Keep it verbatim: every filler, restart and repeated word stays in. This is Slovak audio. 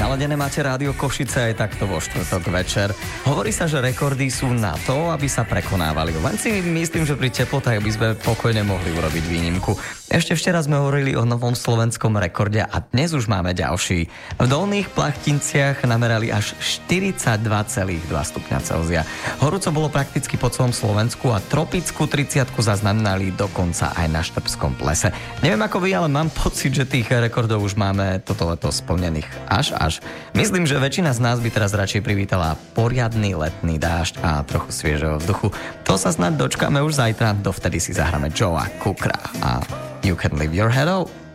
Naladené máte rádio Košice aj takto vo štvrtok večer. Hovorí sa, že rekordy sú na to, aby sa prekonávali. Len si myslím, že pri teplotách by sme pokojne mohli urobiť výnimku. Ešte včera sme hovorili o novom slovenskom rekorde a dnes už máme ďalší. V Dolných Plachtinciach namerali až štyridsaťdva celá dva stupňa Celzia. Horúco bolo prakticky po celom Slovensku a tropickú tridsiatku zaznamenali dokonca aj na Štrbskom plese. Neviem ako vy, ale mám pocit, že tých rekordov už máme toto leto splnených až až. Myslím, že väčšina z nás by teraz radšej privítala poriadny letný dážď a trochu sviežeho vzduchu. To sa snad dočkáme už zajtra, dovtedy si zahráme Joea Cookera a You Can Leave Your Head Out.